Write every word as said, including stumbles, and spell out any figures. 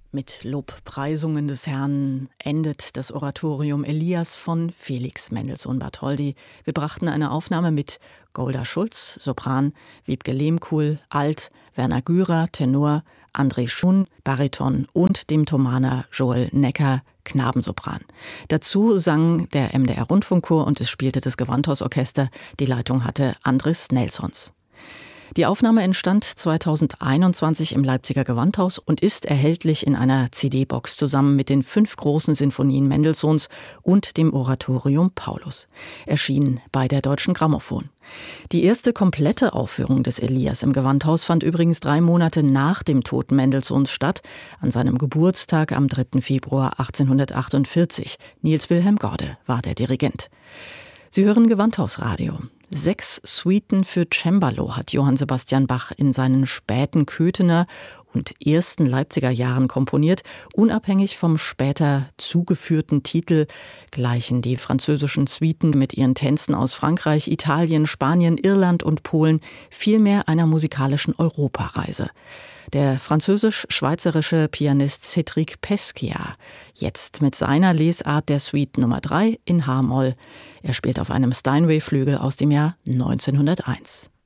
Mit Lobpreisungen des Herrn endet das Oratorium Elias von Felix Mendelssohn Bartholdy. Wir brachten eine Aufnahme mit Golda Schulz, Sopran, Wiebke Lehmkuhl, Alt, Werner Gürer, Tenor, André Schun, Bariton und dem Thomaner Joel Necker, Knabensopran. Dazu sang der M D R-Rundfunkchor und es spielte das Gewandhausorchester. Die Leitung hatte Andris Nelsons. Die Aufnahme entstand zweitausendeinundzwanzig im Leipziger Gewandhaus und ist erhältlich in einer C D-Box zusammen mit den fünf großen Sinfonien Mendelssohns und dem Oratorium Paulus. Erschien bei der Deutschen Grammophon. Die erste komplette Aufführung des Elias im Gewandhaus fand übrigens drei Monate nach dem Tod Mendelssohns statt, an seinem Geburtstag am dritten Februar achtzehnhundertachtundvierzig. Niels Wilhelm Gorde war der Dirigent. Sie hören Gewandhausradio. Sechs Suiten für Cembalo hat Johann Sebastian Bach in seinen späten Köthener und ersten Leipziger Jahren komponiert. Unabhängig vom später zugeführten Titel gleichen die französischen Suiten mit ihren Tänzen aus Frankreich, Italien, Spanien, Irland und Polen vielmehr einer musikalischen Europareise. Der französisch-schweizerische Pianist Cédric Pescia, jetzt mit seiner Lesart der Suite Nummer drei in H-Moll. Er spielt auf einem Steinway-Flügel aus dem Jahr neunzehnhunderteins.